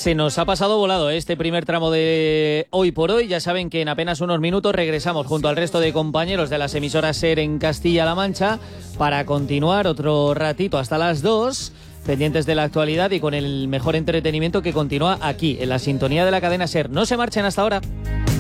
Se nos ha pasado volado este primer tramo de Hoy por Hoy. Ya saben que en apenas unos minutos regresamos junto al resto de compañeros de las emisoras SER en Castilla-La Mancha para continuar otro ratito hasta las 2, pendientes de la actualidad y con el mejor entretenimiento que continúa aquí, en la sintonía de la cadena SER. No se marchen hasta ahora.